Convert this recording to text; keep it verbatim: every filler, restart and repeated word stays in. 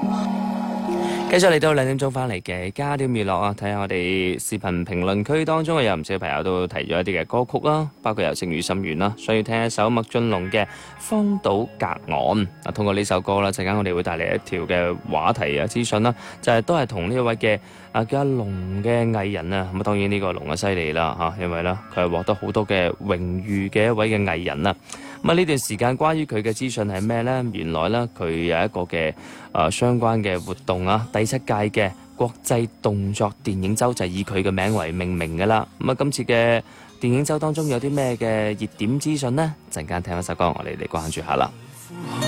繼續嚟到兩點鐘翻嚟嘅加點娛樂啊，睇下我哋視頻評論區當中有唔少朋友都提咗一啲嘅歌曲啦，包括有情與心願啦，所以聽一首麥浚龍嘅《荒島隔岸》啊。通過呢首歌啦，陣間我哋會帶嚟一條嘅話題啊資訊啦，就係、是、都係同呢一位嘅啊叫阿龍嘅藝人啊。咁啊，當然呢個龍啊犀利啦嚇，因為咧佢係獲得好多嘅榮譽嘅一位嘅藝人啦。咁啊呢段時間關於佢嘅資訊係咩呢？原來咧佢有一個嘅誒、呃、相關嘅活動啊，第七屆嘅國際動作電影週就係以佢嘅名為命名㗎啦。咁啊今次嘅電影週當中有啲咩嘅熱點資訊呢？陣間聽一首歌，我哋嚟關注下啦。